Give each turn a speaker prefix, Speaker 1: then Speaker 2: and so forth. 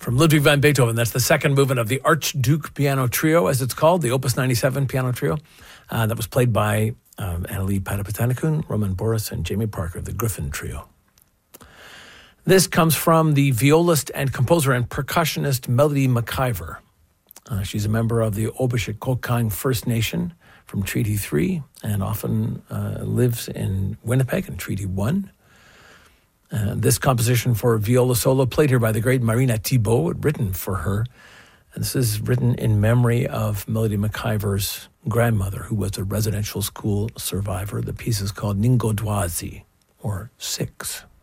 Speaker 1: from Ludwig van Beethoven. That's the second movement of the Archduke Piano Trio, as it's called, the Opus 97 Piano Trio. That was played by Annalie Padapatanikun, Roman Boris, and Jamie Parker, the Griffin Trio. This comes from the violist and composer and percussionist Melody McIver. She's a member of the Obishekokang First Nation from Treaty 3 and often lives in Winnipeg in Treaty 1. This composition for viola solo, played here by the great Marina Thibault, written for her. And this is written in memory of Melody McIver's grandmother, who was a residential school survivor. The piece is called Ningodwazi, or 6.